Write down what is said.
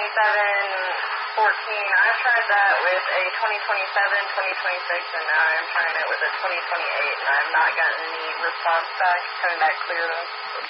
I've tried that with a 2027, 2026, and now I'm trying it with a 2028, and I've not gotten any response back. It's coming back clear, though.